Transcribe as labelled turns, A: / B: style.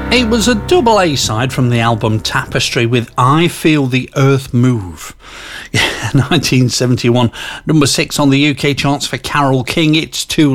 A: It was a double A-side from the album Tapestry with I Feel the Earth Move. 1971, number 6 on the UK charts for Carole King. It's too